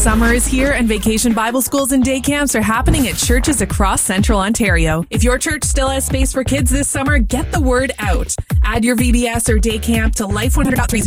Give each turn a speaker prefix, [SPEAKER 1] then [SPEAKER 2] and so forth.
[SPEAKER 1] Summer is here and Vacation Bible Schools and day camps are happening at churches across Central Ontario. If your church still has space for kids this summer, get the word out. Add your VBS or day camp to Life 100.3